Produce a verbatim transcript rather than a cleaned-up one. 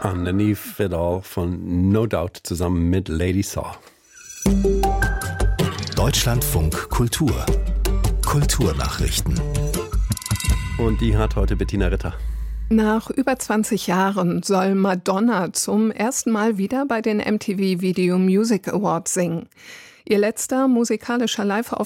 Underneath It All von No Doubt zusammen mit Lady Saw. Deutschlandfunk Kultur. Kulturnachrichten. Und die hat heute Bettina Ritter. Nach über zwanzig Jahren soll Madonna zum ersten Mal wieder bei den M T V Video Music Awards singen. Ihr letzter musikalischer Live-Auftritt